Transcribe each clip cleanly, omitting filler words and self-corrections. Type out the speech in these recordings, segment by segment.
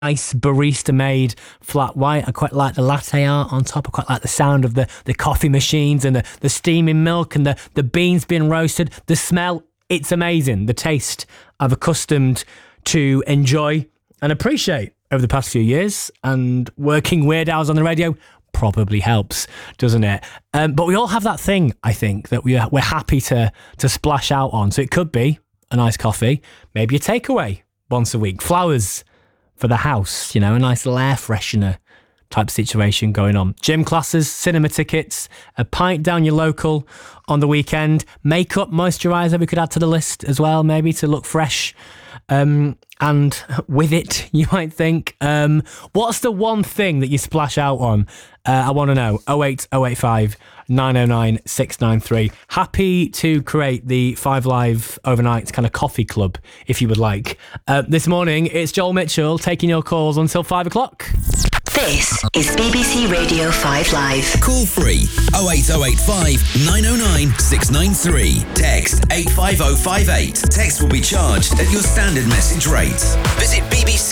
nice barista-made flat white. I quite like the latte art on top. I quite like the sound of the coffee machines and the steaming milk and the beans being roasted. The smell, it's amazing. The taste I've accustomed to enjoy and appreciate over the past few years, and working weird hours on the radio probably helps, doesn't it? But we all have that thing, I think, that we're happy to splash out on. So it could be a nice coffee, maybe a takeaway once a week, flowers for the house, a nice little air freshener type situation going on. Gym classes, cinema tickets, a pint down your local on the weekend, makeup, moisturiser we could add to the list as well, maybe to look fresh. And with it, you might think, what's the one thing that you splash out on? I want to know. 08085 909 693. Happy to create the 5 Live overnight kind of coffee club, if you would like. This morning, it's Joel Mitchell taking your calls until 5 o'clock. This is BBC Radio 5 Live. Call free 08085 909 693. Text 85058. Text will be charged at your standard message rate. Visit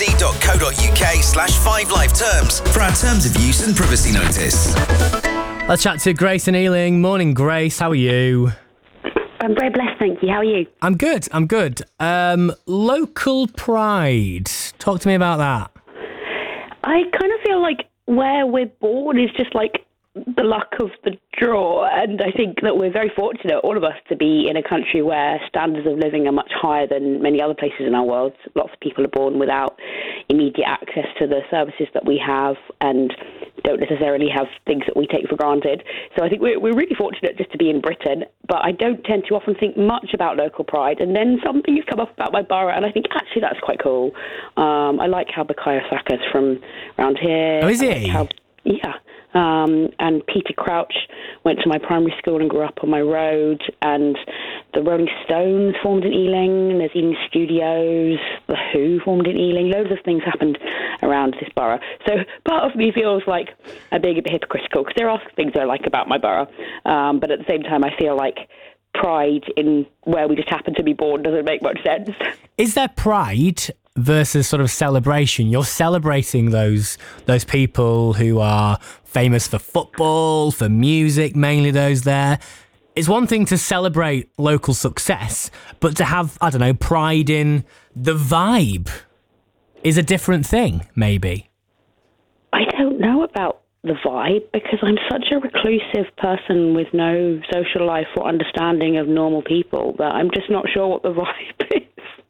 bbc.co.uk/5 Live terms for our terms of use and privacy notice. Let's chat to Grace and Ealing. Morning, Grace. How are you? I'm very blessed, thank you. How are you? I'm good. Local pride. Talk to me about that. I kind of feel like where we're born is just like the luck of the draw, and I think that we're very fortunate, all of us, to be in a country where standards of living are much higher than many other places in our world. Lots of people are born without immediate access to the services that we have and don't necessarily have things that we take for granted. So I think we're really fortunate just to be in Britain, but I don't tend to often think much about local pride. And then something has come up about my borough, and I think actually that's quite cool. I like how Bukayo Saka's from around here. Oh, is he? Yeah. And Peter Crouch went to my primary school and grew up on my road, and the Rolling Stones formed in Ealing, and there's Ealing Studios, The Who formed in Ealing. Loads of things happened around this borough. So part of me feels like I'm being a bit hypocritical, because there are things I like about my borough, but at the same time I feel like pride in where we just happen to be born doesn't make much sense. Is there pride versus sort of celebration? You're celebrating those people who are famous for football, for music, mainly those there. It's one thing to celebrate local success, but to have, I don't know, pride in the vibe is a different thing, maybe. I don't know about the vibe, because I'm such a reclusive person with no social life or understanding of normal people that I'm just not sure what the vibe is.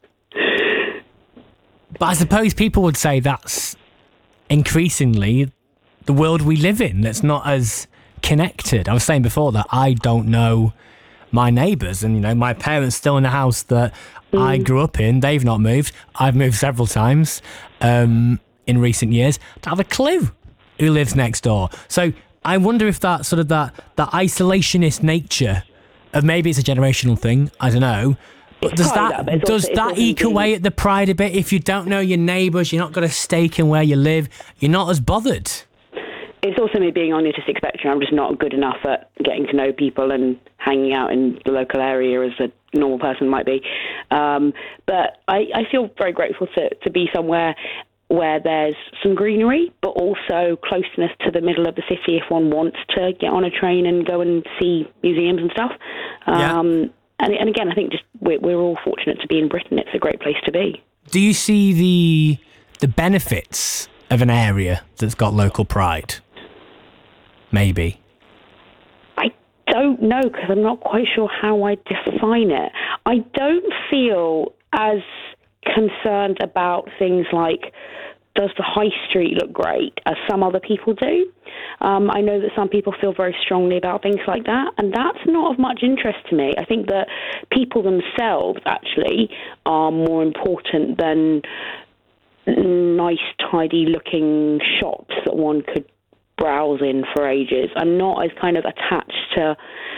But I suppose people would say that's increasingly the world we live in, that's not as connected. I was saying before that I don't know my neighbours, and my parents still in the house that I grew up in. They've not moved. I've moved several times in recent years. I don't have a clue who lives next door. So I wonder if that sort of that isolationist nature of, maybe it's a generational thing, I don't know. But does that eke away at the pride a bit? If you don't know your neighbours, you're not got a stake in where you live, you're not as bothered. It's also me being on the autistic spectrum. I'm just not good enough at getting to know people and hanging out in the local area as a normal person might be. But I feel very grateful to be somewhere where there's some greenery, but also closeness to the middle of the city if one wants to get on a train and go and see museums and stuff. And again, I think just we're all fortunate to be in Britain. It's a great place to be. Do you see the benefits of an area that's got local pride? Maybe. I don't know, because I'm not quite sure how I define it. I don't feel as concerned about things like, does the high street look great, as some other people do. I know that some people feel very strongly about things like that, and that's not of much interest to me. I think that people themselves actually are more important than nice, tidy-looking shops that one could browse in for ages. I'm not as kind of attached to,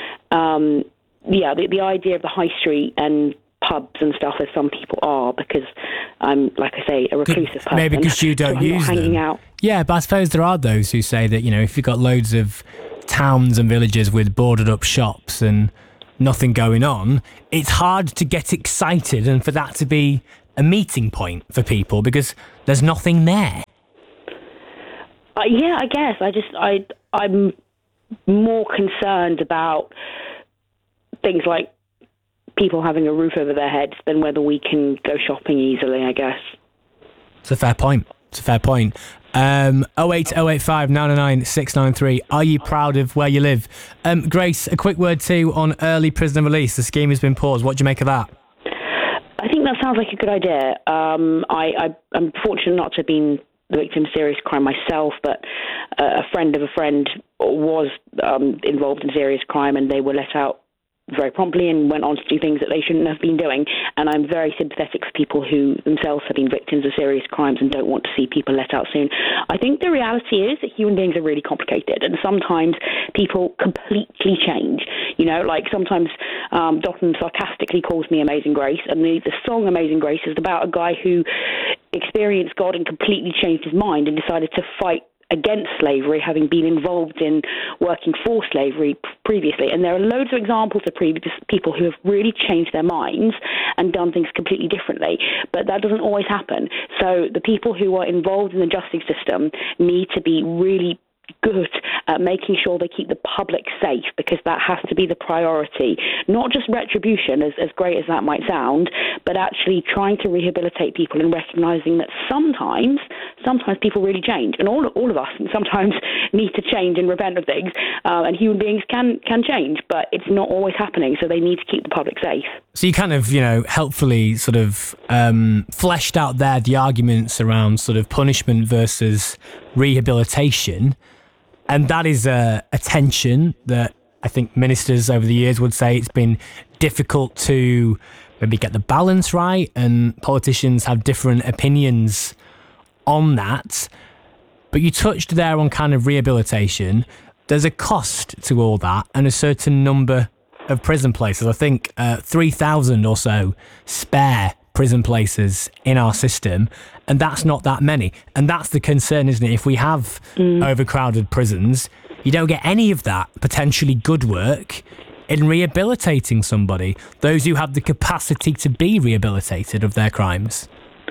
the idea of the high street and pubs and stuff as some people are, because I'm, like I say, a reclusive person. Maybe because you don't use them. Hanging out. Yeah, but I suppose there are those who say that, if you've got loads of towns and villages with boarded up shops and nothing going on, it's hard to get excited and for that to be a meeting point for people, because there's nothing there. Yeah, I guess. I'm more concerned about things like people having a roof over their heads than whether we can go shopping easily, I guess. It's a fair point. 08085 909 693. Are you proud of where you live? Grace, a quick word too on early prisoner release. The scheme has been paused. What do you make of that? I think that sounds like a good idea. I'm fortunate not to have been the victim of serious crime myself, but a friend of a friend was involved in serious crime, and they were let out very promptly and went on to do things that they shouldn't have been doing. And I'm very sympathetic for people who themselves have been victims of serious crimes and don't want to see people let out soon. I think the reality is that human beings are really complicated, and sometimes people completely change. You know, like sometimes Dotton sarcastically calls me Amazing Grace, and the song Amazing Grace is about a guy who experienced God and completely changed his mind and decided to fight against slavery, having been involved in working for slavery previously. And there are loads of examples of previous people who have really changed their minds and done things completely differently. But that doesn't always happen. So the people who are involved in the justice system need to be really good at making sure they keep the public safe, because that has to be the priority. Not just retribution, as great as that might sound, but actually trying to rehabilitate people and recognising that sometimes people really change, and all of us sometimes need to change and repent of things, and human beings can change, but it's not always happening, so they need to keep the public safe. So you kind of, helpfully sort of fleshed out there the arguments around sort of punishment versus rehabilitation. And that is a tension that I think ministers over the years would say it's been difficult to maybe get the balance right, and politicians have different opinions on that. But you touched there on kind of rehabilitation. There's a cost to all that and a certain number of prison places. I think 3,000 or so spare prison places in our system, and that's not that many. And that's the concern, isn't it? If we have overcrowded prisons, you don't get any of that potentially good work in rehabilitating somebody, those who have the capacity to be rehabilitated of their crimes.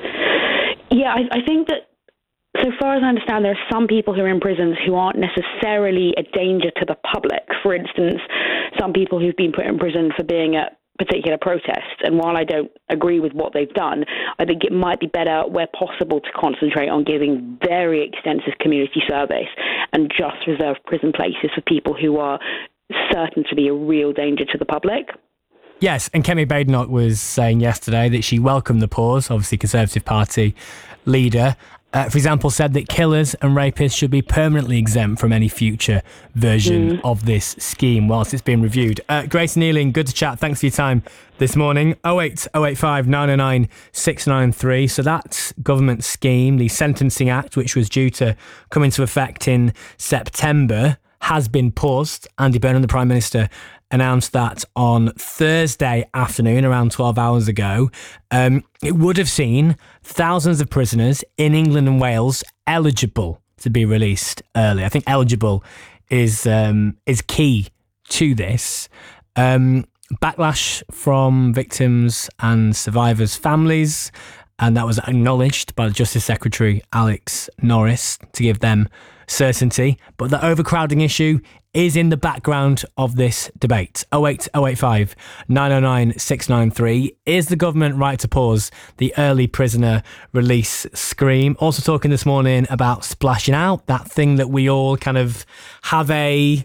Yeah, I think that so far as I understand, there are some people who are in prisons who aren't necessarily a danger to the public. For instance, some people who've been put in prison for being at particular protests, and while I don't agree with what they've done, I think it might be better where possible to concentrate on giving very extensive community service and just reserve prison places for people who are certain to be a real danger to the public. Yes, and Kemi Badenoch was saying yesterday that she welcomed the pause, obviously Conservative Party leader. For example, said that killers and rapists should be permanently exempt from any future version of this scheme whilst it's being reviewed. Grace Neeling, good to chat. Thanks for your time this morning. 08085 909 693. So that government scheme, the Sentencing Act, which was due to come into effect in September, has been paused. Andy Burnham, the Prime Minister, announced that on Thursday afternoon, around 12 hours ago. It would have seen thousands of prisoners in England and Wales eligible to be released early. I think eligible is key to this. Backlash from victims and survivors' families, and that was acknowledged by the Justice Secretary, Alex Norris, to give them certainty. But the overcrowding issue is in the background of this debate. 08085 909 693. Is the government right to pause the early prisoner release scheme? Also talking this morning about splashing out, that thing that we all kind of have it's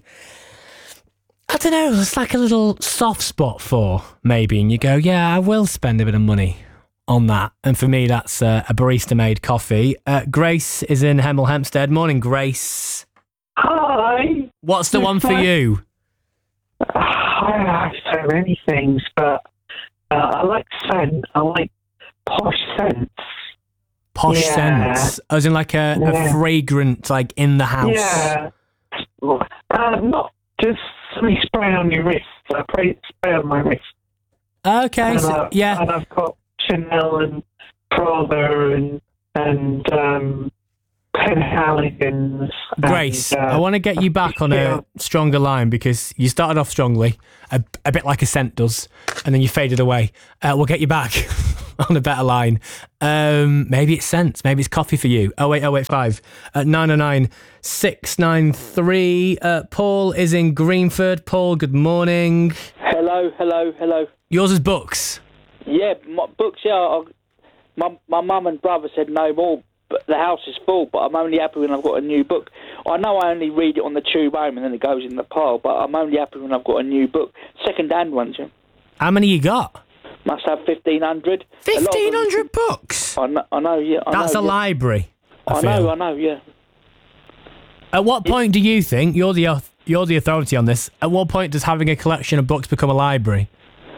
like a little soft spot for, maybe, and you go, yeah, I will spend a bit of money on that. And for me, that's a barista-made coffee. Grace is in Hemel Hempstead. Morning, Grace. Hi. What's the one for you? I have so many things, but I like scent. I like posh scents. Posh scents? As in like a fragrant, like in the house? Yeah. Not just something spray on your wrist. I spray on my wrist. Okay, and so, yeah. And I've got Chanel and Prada and Penhaligon's. Grace, I want to get you back on a stronger line, because you started off strongly, a bit like a scent does, and then you faded away. We'll get you back. on a better line. Maybe it's sense. Maybe it's coffee for you. 08085 909 693. Paul is in Greenford. Paul, good morning. Hello. Yours is books. Yeah, my books, yeah. My mum and brother said no more, but the house is full, but I'm only happy when I've got a new book. I know I only read it on the tube home and then it goes in the pile, but I'm only happy when I've got a new book. Second-hand ones, yeah. How many you got? Must have 1,500. 1,500 books? I know, yeah. That's a library. I know, yeah. At what point do you think, you're the authority on this, at what point does having a collection of books become a library?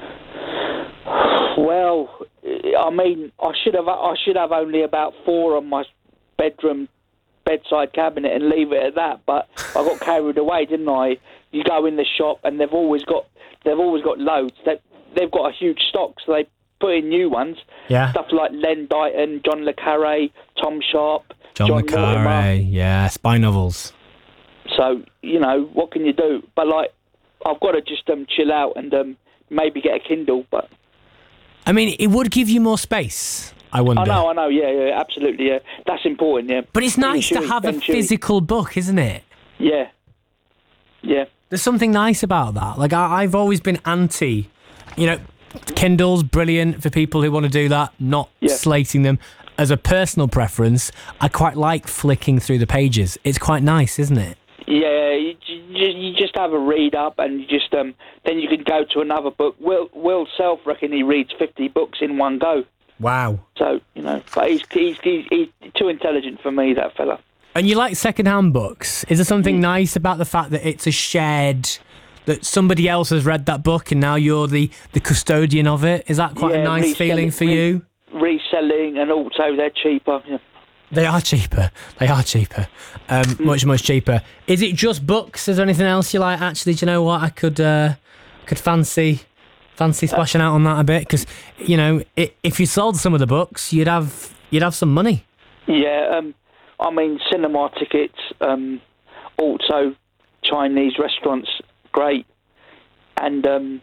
Well, I mean, I should have only about 4 on my bedside cabinet and leave it at that. But I got carried away, didn't I? You go in the shop and they've always got loads. They've got a huge stock, so they put in new ones. Yeah. Stuff like Len Dighton, John le Carré, Tom Sharp, John le Mortimer. Carré, yeah, spy novels. So what can you do? But like, I've got to just chill out and maybe get a Kindle, but. I mean, it would give you more space, I wonder. I know, yeah, absolutely, yeah. That's important, yeah. But it's nice to have a physical book, isn't it? Yeah. There's something nice about that. Like, I've always been anti, Kindle's brilliant for people who want to do that, not slating them. As a personal preference, I quite like flicking through the pages. It's quite nice, isn't it? Yeah, you just have a read up, and you just then you can go to another book. Will Self reckon he reads 50 books in one go. Wow. So but he's too intelligent for me, that fella. And you like second-hand books? Is there something nice about the fact that it's a shared, that somebody else has read that book and now you're the custodian of it? Is that quite a nice feeling for you? Reselling, and also they're cheaper. Yeah. They are cheaper. Much, much cheaper. Is it just books? Is there anything else you like? Actually, do you know what? I could fancy splashing out on that a bit, because if you sold some of the books, you'd have some money. Yeah, I mean, cinema tickets, also Chinese restaurants, great, and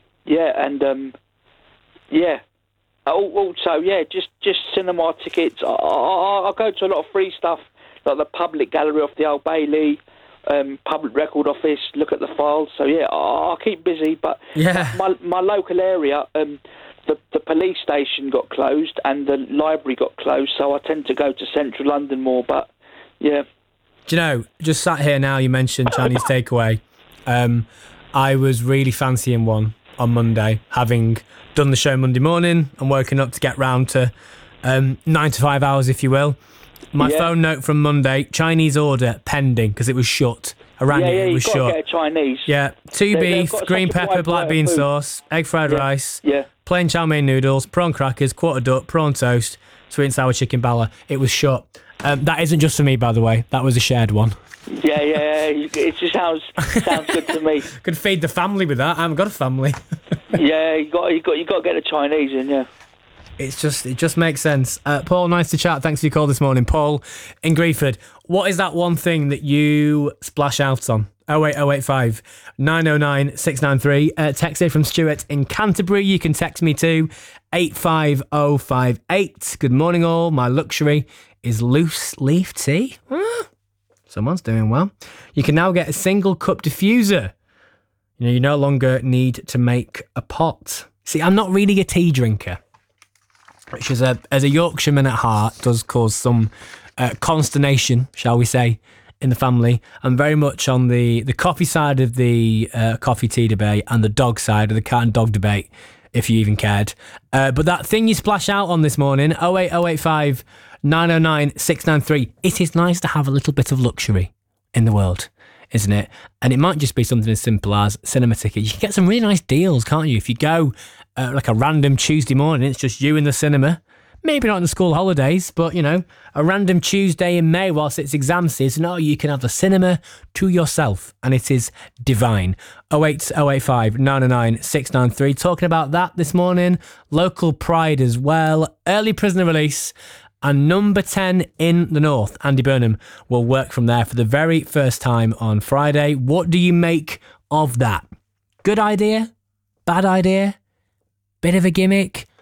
also, just cinema tickets. I go to a lot of free stuff, like the Public Gallery off the Old Bailey, Public Record Office, look at the files. So, yeah, I keep busy. But my local area, the police station got closed and the library got closed, so I tend to go to central London more. But, yeah. Do you know, just sat here now, you mentioned Chinese takeaway. I was really fancying one on Monday, having done the show Monday morning and woken up to get round to 9 to 5 hours, if you will. My phone note from Monday, Chinese order pending, because it was shut. I rang it was shut. Get a Chinese. Yeah, 2 beef, green pepper, black bean sauce, egg fried rice, plain chow mein noodles, prawn crackers, quarter duck, prawn toast, sweet and sour chicken bala. It was shut. That isn't just for me, by the way. That was a shared one. Yeah. It just sounds good to me. Could feed the family with that. I haven't got a family. Yeah, you got to get a Chinese in. Yeah. It just makes sense. Paul, nice to chat. Thanks for your call this morning. Paul in Greenford. What is that one thing that you splash out on? 08085 909 693. Text it from Stuart in Canterbury. You can text me to 85058. Good morning, all. My luxury is loose leaf tea. Someone's doing well. You can now get a single cup diffuser. You no longer need to make a pot. See, I'm not really a tea drinker, which is as a Yorkshireman at heart does cause some consternation, shall we say, in the family. I'm very much on the coffee side of the coffee tea debate and the dog side of the cat and dog debate, if you even cared. But that thing you splash out on this morning, 08085 909 693. It is nice to have a little bit of luxury in the world, isn't it? And it might just be something as simple as cinema tickets. You can get some really nice deals, can't you? If you go like a random Tuesday morning, it's just you in the cinema. Maybe not in the school holidays, but, a random Tuesday in May whilst it's exam season, you can have the cinema to yourself, and it is divine. 08085 909 693. Talking about that this morning. Local pride as well. Early prisoner release. And number 10 in the North, Andy Burnham, will work from there for the very first time on Friday. What do you make of that? Good idea? Bad idea? Bit of a gimmick?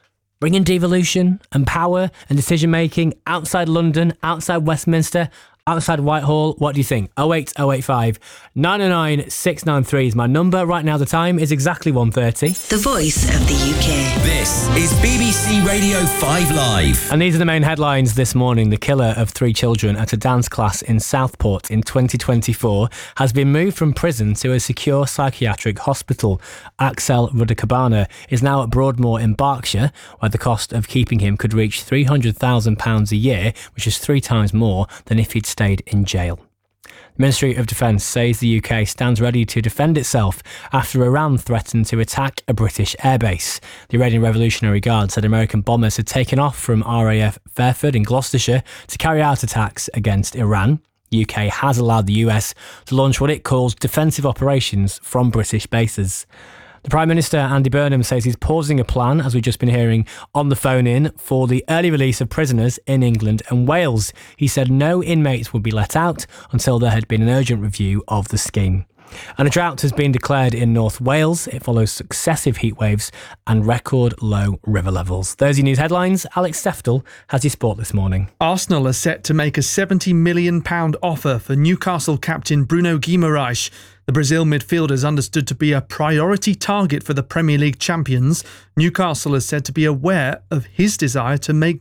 bringing devolution and power and decision-making outside London, outside Westminster, outside Whitehall. What do you think? 08085 909 693 is my number. Right now the time is exactly 1:30. The voice of the UK. This is BBC Radio 5 Live. And these are the main headlines this morning. The killer of 3 children at a dance class in Southport in 2024 has been moved from prison to a secure psychiatric hospital. Axel Rudakabana is now at Broadmoor in Berkshire, where the cost of keeping him could reach £300,000 a year, which is 3 times more than if he'd stayed in jail. The Ministry of Defence says the UK stands ready to defend itself after Iran threatened to attack a British airbase. The Iranian Revolutionary Guard said American bombers had taken off from RAF Fairford in Gloucestershire to carry out attacks against Iran. The UK has allowed the US to launch what it calls defensive operations from British bases. The Prime Minister, Andy Burnham, says he's pausing a plan, as we've just been hearing on the phone in, for the early release of prisoners in England and Wales. He said no inmates would be let out until there had been an urgent review of the scheme. And a drought has been declared in North Wales. It follows successive heat waves and record low river levels. Those are your news headlines. Alex Steftel has your sport this morning. Arsenal are set to make a £70 million offer for Newcastle captain Bruno Guimaraes. The Brazil midfielder is understood to be a priority target for the Premier League champions. Newcastle is said to be aware of his desire to make